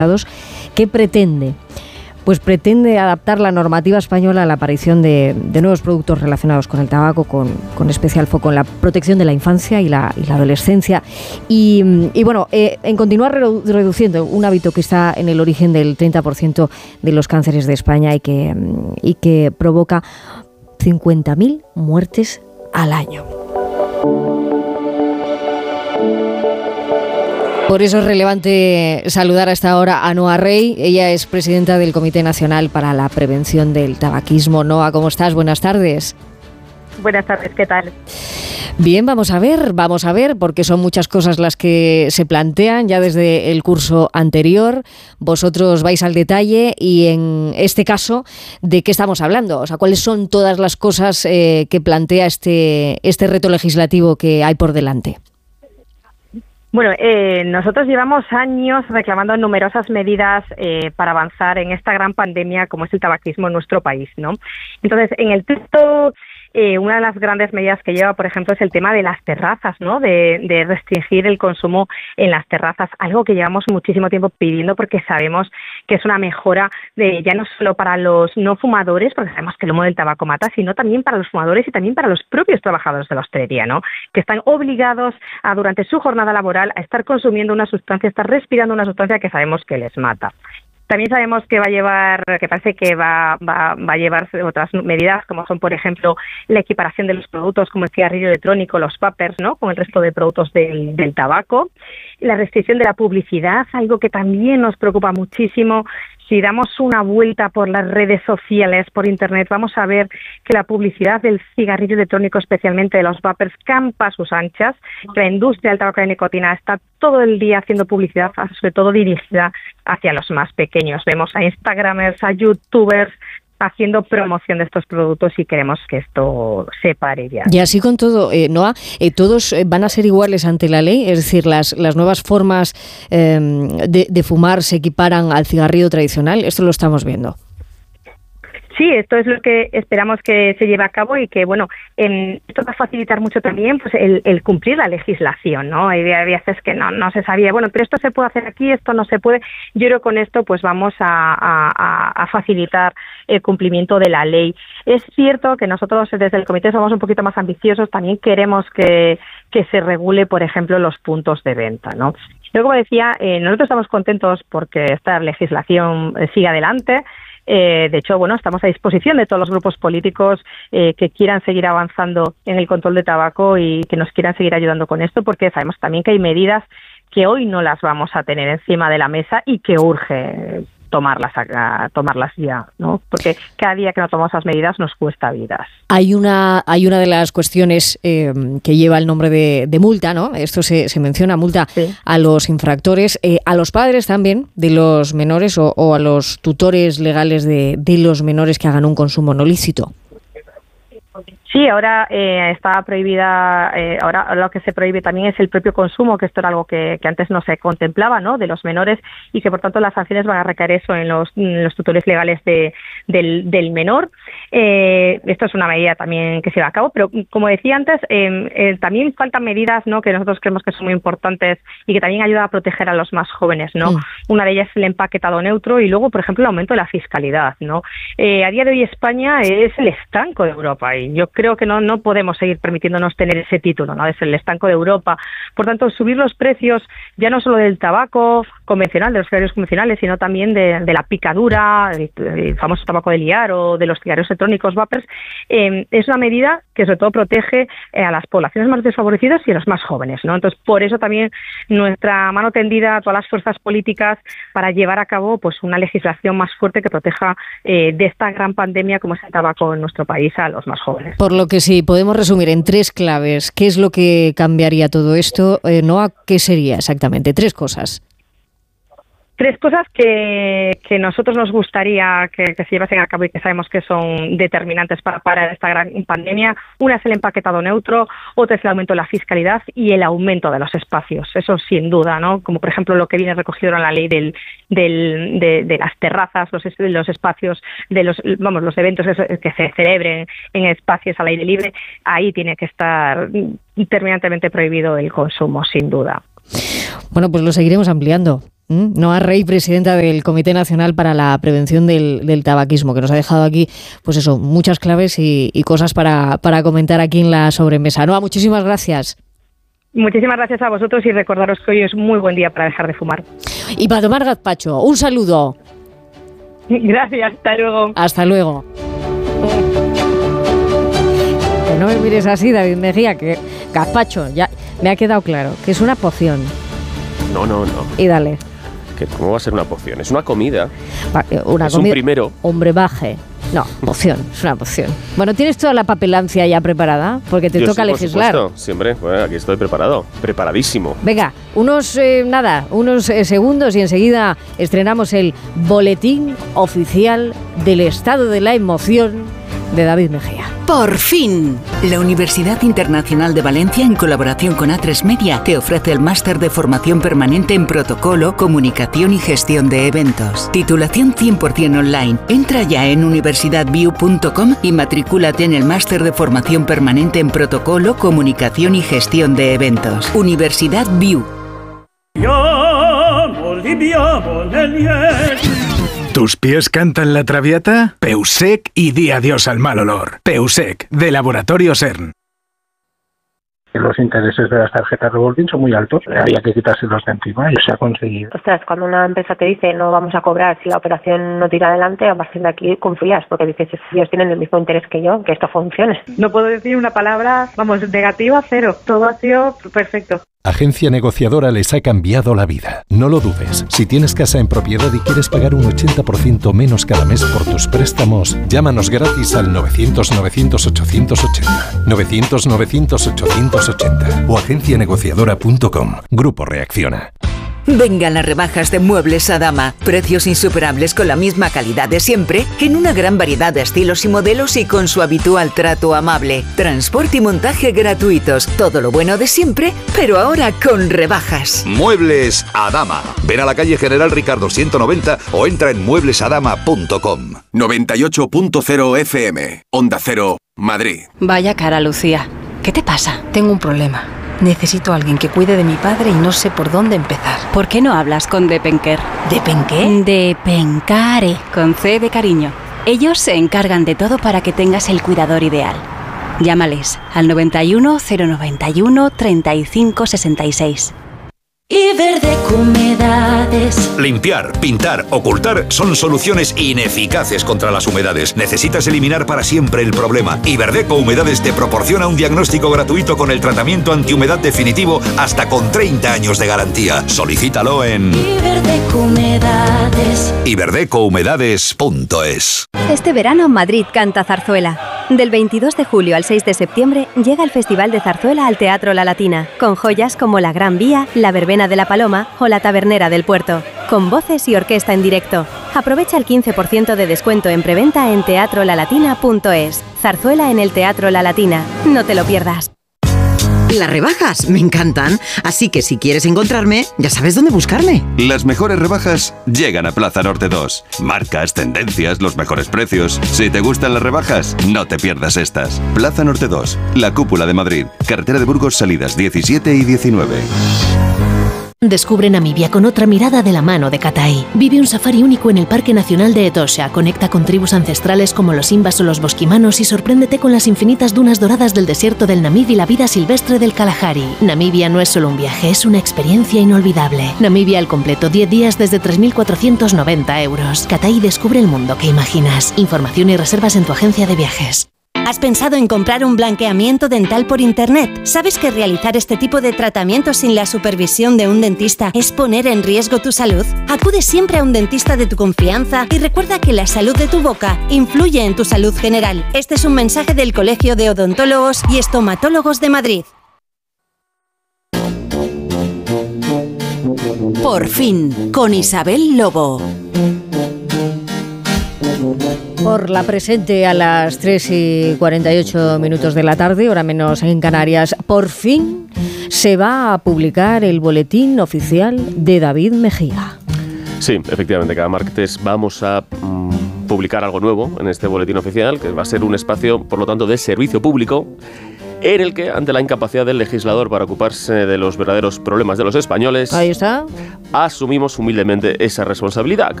¿Qué pretende? Pues pretende adaptar la normativa española a la aparición de nuevos productos relacionados con el tabaco, con especial foco en la protección de la infancia y la adolescencia. Y bueno, en continuar reduciendo un hábito que está en el origen del 30% de los cánceres de España y que provoca 50.000 muertes al año. Por eso es relevante saludar a esta hora a Noa Rey. Ella es presidenta del Comité Nacional para la Prevención del Tabaquismo. Noa, ¿cómo estás? Buenas tardes. Buenas tardes, ¿qué tal? Bien, vamos a ver, porque son muchas cosas las que se plantean ya desde el curso anterior. Vosotros vais al detalle y en este caso, ¿de qué estamos hablando? O sea, ¿cuáles son todas las cosas que plantea este reto legislativo que hay por delante? Bueno, nosotros llevamos años reclamando numerosas medidas para avanzar en esta gran pandemia como es el tabaquismo en nuestro país, ¿no? Entonces, en el texto, una de las grandes medidas que lleva, por ejemplo, es el tema de las terrazas, ¿no? De restringir el consumo en las terrazas, algo que llevamos muchísimo tiempo pidiendo porque sabemos que es una mejora ya no solo para los no fumadores, porque sabemos que el humo del tabaco mata, sino también para los fumadores y también para los propios trabajadores de la hostelería, ¿no? Que están obligados durante su jornada laboral a estar consumiendo una sustancia, estar respirando una sustancia que sabemos que les mata. También sabemos que parece que va a llevar otras medidas, como son, por ejemplo, la equiparación de los productos como el cigarrillo electrónico, los vapers, ¿no? Con el resto de productos del tabaco. La restricción de la publicidad, algo que también nos preocupa muchísimo. Si damos una vuelta por las redes sociales, por Internet, vamos a ver que la publicidad del cigarrillo electrónico, especialmente de los vapers, campa a sus anchas. La industria del tabaco de nicotina está todo el día haciendo publicidad, sobre todo dirigida hacia los más pequeños. Vemos a Instagramers, a YouTubers haciendo promoción de estos productos y queremos que esto se pare ya. Y así con todo, Noa, ¿todos van a ser iguales ante la ley? Es decir, las nuevas formas de fumar se equiparan al cigarrillo tradicional. Esto lo estamos viendo. Sí, esto es lo que esperamos que se lleve a cabo y que, bueno, esto va a facilitar mucho también pues el cumplir la legislación, ¿no? Hay veces que no se sabía, bueno, pero esto se puede hacer aquí, esto no se puede. Yo creo que con esto pues vamos a facilitar el cumplimiento de la ley. Es cierto que nosotros desde el comité somos un poquito más ambiciosos, también queremos que se regule, por ejemplo, los puntos de venta, ¿no? Yo, como decía, nosotros estamos contentos porque esta legislación siga adelante. De hecho, bueno, estamos a disposición de todos los grupos políticos que quieran seguir avanzando en el control de tabaco y que nos quieran seguir ayudando con esto, porque sabemos también que hay medidas que hoy no las vamos a tener encima de la mesa y que urge tomarlas ya, ¿no? Porque cada día que no tomamos esas medidas nos cuesta vidas. Hay una de las cuestiones que lleva el nombre de multa, ¿no? Esto se menciona, multa sí. A los infractores, a los padres también de los menores o a los tutores legales de los menores que hagan un consumo no lícito. Sí, ahora está prohibida, ahora lo que se prohíbe también es el propio consumo, que esto era algo que antes no se contemplaba, ¿no? De los menores y que por tanto las sanciones van a recaer eso en los tutores legales del menor. Esto es una medida también que se lleva a cabo, pero como decía antes, también faltan medidas, ¿no? Que nosotros creemos que son muy importantes y que también ayudan a proteger a los más jóvenes, ¿no? Una de ellas es el empaquetado neutro y luego, por ejemplo, el aumento de la fiscalidad, ¿no? A día de hoy España es el estanco de Europa y yo creo que no podemos seguir permitiéndonos tener ese título, ¿no? Es el estanco de Europa. Por tanto, subir los precios ya no solo del tabaco convencional, de los cigarrillos convencionales, sino también de la picadura, el famoso tabaco de liar o de los cigarrillos electrónicos, vapers, es una medida que sobre todo protege a las poblaciones más desfavorecidas y a los más jóvenes, ¿no? Entonces, por eso también nuestra mano tendida a todas las fuerzas políticas para llevar a cabo pues una legislación más fuerte que proteja de esta gran pandemia como es el tabaco en nuestro país a los más jóvenes. Por lo que sí, podemos resumir en 3 claves. ¿Qué es lo que cambiaría todo esto? Noa, ¿qué sería exactamente? 3 cosas. 3 cosas que nosotros nos gustaría que se llevasen a cabo y que sabemos que son determinantes para parar esta gran pandemia. Una es el empaquetado neutro, otra es el aumento de la fiscalidad y el aumento de los espacios. Eso sin duda, ¿no? Como por ejemplo lo que viene recogido en la ley de las terrazas, los espacios, los eventos que se celebren en espacios al aire libre. Ahí tiene que estar terminantemente prohibido el consumo, sin duda. Bueno, pues lo seguiremos ampliando. Noa Rey, presidenta del Comité Nacional para la Prevención del Tabaquismo, que nos ha dejado aquí, pues eso, muchas claves y cosas para comentar aquí en la sobremesa. Noa, muchísimas gracias. Muchísimas gracias a vosotros y recordaros que hoy es muy buen día para dejar de fumar. Y para tomar gazpacho, un saludo. Gracias, hasta luego. Hasta luego. Que no me mires así, David Mejía, que gazpacho, ya me ha quedado claro, que es una poción. No. Y dale. ¿Cómo va a ser una poción? Es una comida. Es un primero. Hombre, baje. No, poción, es una poción. Bueno, ¿tienes toda la papelancia ya preparada? Porque te toca legislar. Por supuesto, siempre. Bueno, aquí estoy preparado, preparadísimo. Venga, unos segundos y enseguida estrenamos el Boletín Oficial del Estado de la Emoción de David Mejía. ¡Por fin! La Universidad Internacional de Valencia, en colaboración con A3 Media, te ofrece el máster de formación permanente en protocolo, comunicación y gestión de eventos. Titulación 100% online. Entra ya en universidadview.com y matricúlate en el máster de formación permanente en protocolo, comunicación y gestión de eventos. Universidad View. ¿Tus pies cantan la traviata? Peusec y di adiós al mal olor. Peusec, de Laboratorio CERN. Los intereses de las tarjetas revolving son muy altos, había que quitárselos de encima y se ha conseguido. Ostras, cuando una empresa te dice no vamos a cobrar si la operación no tira adelante, a partir de aquí confías, porque dices, ellos tienen el mismo interés que yo, que esto funcione. No puedo decir una palabra, negativa, cero. Todo ha sido perfecto. Agencia Negociadora les ha cambiado la vida. No lo dudes. Si tienes casa en propiedad y quieres pagar un 80% menos cada mes por tus préstamos, llámanos gratis al 900-900-880. 900-900-880 o agencianegociadora.com. Grupo Reacciona. Vengan las rebajas de Muebles Adama. Precios insuperables con la misma calidad de siempre, en una gran variedad de estilos y modelos y con su habitual trato amable. Transporte y montaje gratuitos. Todo lo bueno de siempre, pero ahora con rebajas. Muebles Adama. Ven a la calle General Ricardo 190 o entra en mueblesadama.com. 98.0 FM. Onda Cero, Madrid. Vaya cara, Lucía. ¿Qué te pasa? Tengo un problema. Necesito a alguien que cuide de mi padre y no sé por dónde empezar. ¿Por qué no hablas con Depenker? ¿Depenqué? Depencare, con C de cariño. Ellos se encargan de todo para que tengas el cuidador ideal. Llámales al 91 091 35 66. Iberdeco Humedades. Limpiar, pintar, ocultar son soluciones ineficaces contra las humedades. Necesitas eliminar para siempre el problema. Iberdeco Humedades te proporciona un diagnóstico gratuito con el tratamiento antihumedad definitivo hasta con 30 años de garantía. Solicítalo en Iberdeco Humedades. iberdecohumedades.es. Este verano Madrid canta zarzuela. Del 22 de julio al 6 de septiembre llega el Festival de Zarzuela al Teatro La Latina, con joyas como La Gran Vía, La Verbena de la Paloma o La Tabernera del Puerto, con voces y orquesta en directo. Aprovecha el 15% de descuento en preventa en teatrolalatina.es. Zarzuela en el Teatro La Latina. No te lo pierdas. Las rebajas me encantan, así que si quieres encontrarme, ya sabes dónde buscarme. Las mejores rebajas llegan a Plaza Norte 2. Marcas, tendencias, los mejores precios. Si te gustan las rebajas, no te pierdas estas. Plaza Norte 2, la cúpula de Madrid. Carretera de Burgos, salidas 17 y 19. Descubre Namibia con otra mirada de la mano de Katai. Vive un safari único en el Parque Nacional de Etosha. Conecta con tribus ancestrales como los Imbas o los Bosquimanos y sorpréndete con las infinitas dunas doradas del desierto del Namib y la vida silvestre del Kalahari. Namibia no es solo un viaje, es una experiencia inolvidable. Namibia al completo, 10 días desde 3.490 euros. Katai descubre el mundo que imaginas. Información y reservas en tu agencia de viajes. ¿Has pensado en comprar un blanqueamiento dental por internet? ¿Sabes que realizar este tipo de tratamientos sin la supervisión de un dentista es poner en riesgo tu salud? Acude siempre a un dentista de tu confianza y recuerda que la salud de tu boca influye en tu salud general. Este es un mensaje del Colegio de Odontólogos y Estomatólogos de Madrid. Por fin, con Isabel Lobo. Por la presente a las 3:48 de la tarde, hora menos en Canarias, por fin se va a publicar el boletín oficial de David Mejía. Sí, efectivamente, cada martes vamos a publicar algo nuevo en este boletín oficial, que va a ser un espacio, por lo tanto, de servicio público, en el que, ante la incapacidad del legislador para ocuparse de los verdaderos problemas de los españoles, ahí está, asumimos humildemente esa responsabilidad.